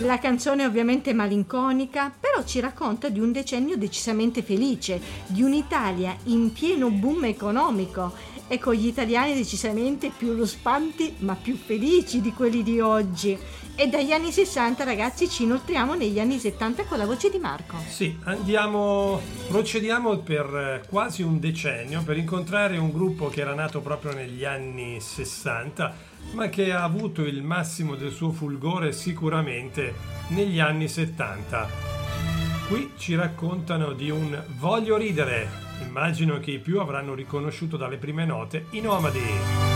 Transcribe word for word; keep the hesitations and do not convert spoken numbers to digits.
La canzone è ovviamente malinconica, però ci racconta di un decennio decisamente felice, di un'Italia in pieno boom economico e con gli italiani decisamente più ruspanti ma più felici di quelli di oggi. E dagli anni sessanta, ragazzi, ci inoltriamo negli anni settanta con la voce di Marco. Sì, andiamo, procediamo per quasi un decennio per incontrare un gruppo che era nato proprio negli anni sessanta, ma che ha avuto il massimo del suo fulgore sicuramente negli anni settanta. Qui ci raccontano di un Voglio ridere. Immagino che i più avranno riconosciuto dalle prime note i Nomadi.